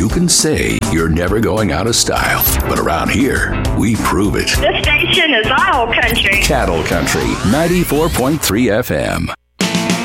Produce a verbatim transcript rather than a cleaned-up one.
You can say you're never going out of style, but around here, we prove it. This station is all country. Cattle Country, ninety-four point three F M.